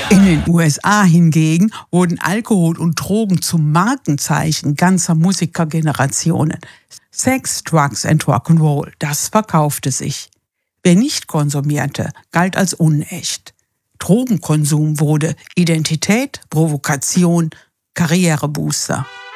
In den USA hingegen wurden Alkohol und Drogen zum Markenzeichen ganzer Musikergenerationen. Sex, Drugs and Rock'n'Roll, das verkaufte sich. Wer nicht konsumierte, galt als unecht. Drogenkonsum wurde Identität, Provokation, Karrierebooster.